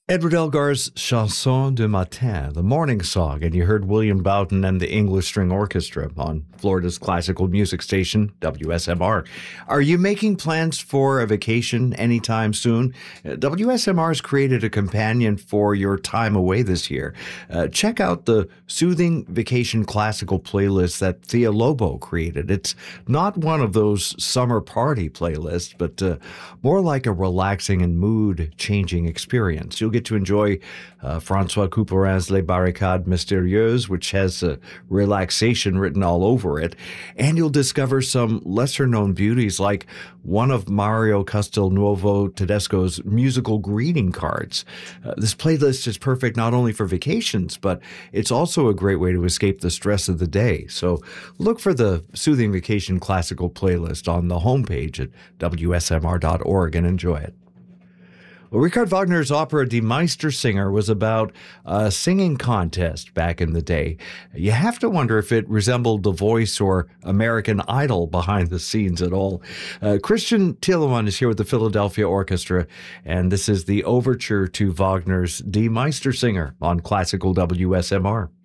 Edward Elgar's Chanson de Matin, the morning song, and you heard William Bowden and the English String Orchestra on Florida's classical music station, WSMR. Are you making plans for a vacation anytime soon? WSMR has created a companion for your time away this year. Check out the Soothing Vacation Classical playlist that Thea Lobo created. It's not one of those summer party playlists, but more like a relaxing and mood-changing experience. You'll get to enjoy Francois Couperin's Les Barricades Mystérieuses, which has relaxation written all over it. And you'll discover some lesser-known beauties like one of Mario Castelnuovo Tedesco's musical greeting cards. This playlist is perfect not only for vacations, but it's also a great way to escape the stress of the day. So look for the Soothing Vacation Classical playlist on the homepage at WSMR.org and enjoy it. Well, Richard Wagner's opera Die Meistersinger was about a singing contest back in the day. You have to wonder if it resembled The Voice or American Idol behind the scenes at all. Christian Thielemann is here with the Philadelphia Orchestra, and this is the overture to Wagner's Die Meistersinger on Classical WSMR.